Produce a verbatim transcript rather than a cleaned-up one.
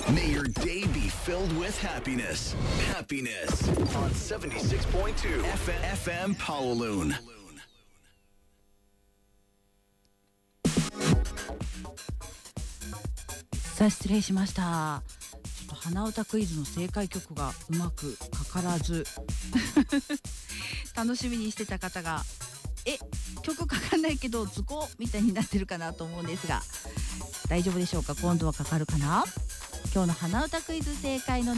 May your day be filled with happiness. Happiness on seventy-six point two F M, F M Kowloon. さあ失礼しました。ちょっと鼻歌クイズの正解曲がうまくかからず楽しみにしてた方がえ曲かかんないけど図工みたいになってるかなと思うんですが大丈夫でしょうか。今度はかかるかな。今日の鼻歌クイズ正解の